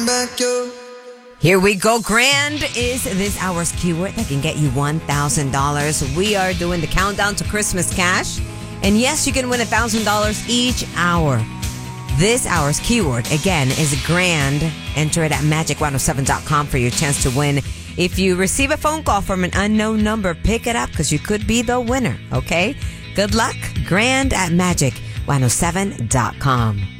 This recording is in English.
Here we go. Grand is this hour's keyword that can get you $1,000. We are doing the countdown to Christmas cash. And yes, you can win $1,000 each hour. This hour's keyword, again, is grand. Enter it at magic107.com for your chance to win. If you receive a phone call from an unknown number, pick it up because you could be the winner, okay? Good luck. Grand at magic107.com.